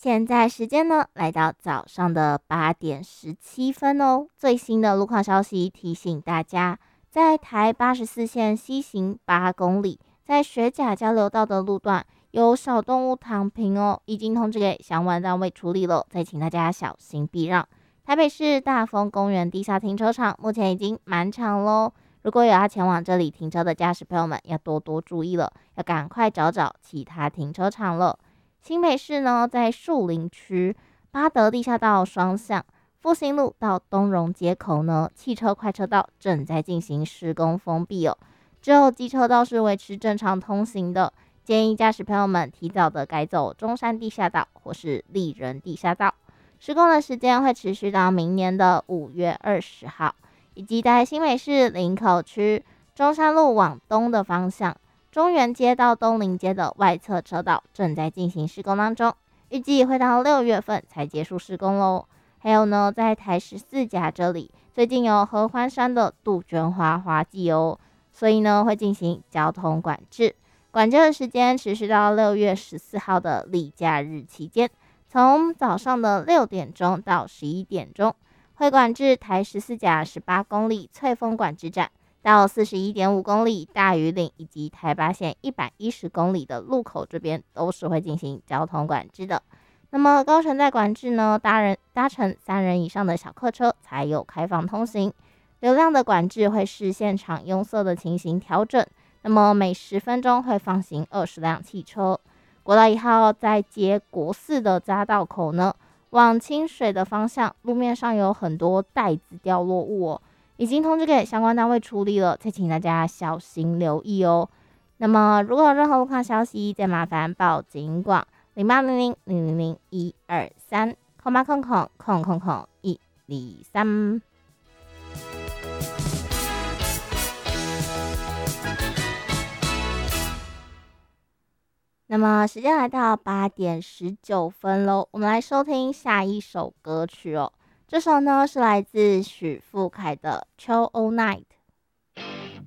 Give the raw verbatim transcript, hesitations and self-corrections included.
现在时间呢，来到早上的八点十七分哦。最新的路况消息提醒大家，在台八十四线西行八公里，在学甲交流道的路段有小动物躺平哦，已经通知给相关单位处理了，再请大家小心避让。台北市大丰公园地下停车场目前已经满场喽，如果有要前往这里停车的驾驶朋友们，要多多注意了，要赶快找找其他停车场了。新北市呢，在树林区八德地下道双向复兴路到东荣街口呢，汽车快车道正在进行施工封闭哦，只有机车道是维持正常通行的。建议驾驶朋友们提早的改走中山地下道或是丽人地下道。施工的时间会持续到明年的五月二十号，以及在新北市林口区中山路往东的方向。中原街到东林街的外侧车道正在进行施工当中，预计会到六月份才结束施工喽。还有呢，在台十四甲这里，最近有合欢山的杜鹃花花季哦，所以呢会进行交通管制，管制的时间持续到六月十四号的例假日期间，从早上的六点钟到十一点钟，会管制台十四甲十八公里翠峰管制站。到 四十一点五公里大屿岭以及台八线一百一十公里的路口这边都是会进行交通管制的。那么高乘载管制呢，搭人搭乘三人以上的小客车才有开放通行。流量的管制会视现场拥塞的情形调整，那么每十分钟会放行二十辆汽车。国道一号在接国四的匝道口呢，往清水的方向，路面上有很多袋子掉落物哦。已经通知给相关单位处理了，再请大家小心留意哦。那么如果有任何路况消息，再麻烦报警广零八零零零零零一二三空八空空空空空一二三。那么时间来到八点十九分喽，我们来收听下一首歌曲哦。这首呢是来自许富凯的《秋 All Night》。